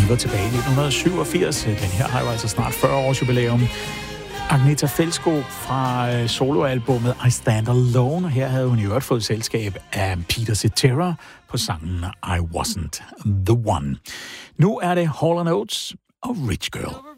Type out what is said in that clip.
lytter tilbage i 1987. Den her har jo altså snart 40 års jubilæum. Agnetha Fältskog fra soloalbummet I Stand Alone. Her havde hun i øvrigt fået selskab af Peter Cetera på sangen I Wasn't The One. Nu er det Hall & Oates og Rich Girl.